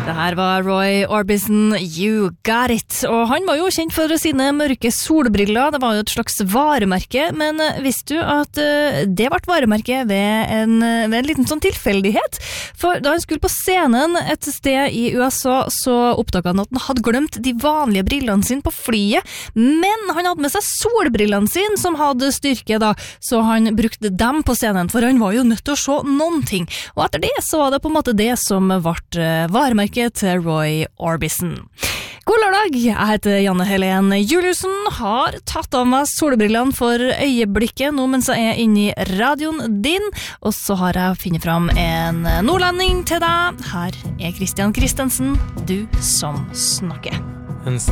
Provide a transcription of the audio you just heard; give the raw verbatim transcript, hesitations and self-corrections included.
Det her var Roy Orbison, You Got It. Og han var jo kjent for sine mørke solbriller. Det var jo et slags varemerke, men visste du at det ble varemerke ved en, ved en liten sånn tilfeldighet? For da han skulle på scenen et sted i U S A, så oppdaget han at han hadde glemt de vanlige brillene sine på flyet, men han hadde med seg solbrillene sine som hadde styrke da, så han brukte dem på scenen, for han var jo nødt til å se noen ting. Og etter det så var det på en måte det som ble varemerke til Roy Orbison. God lørdag, jeg heter Janne Helene Juliussen, har tatt av meg solbrillene for øyeblikket nå mens jeg er inne i radioen din, og så har jeg finnet fram en nordlending til deg. Her er Christian Christensen, du som snakker. En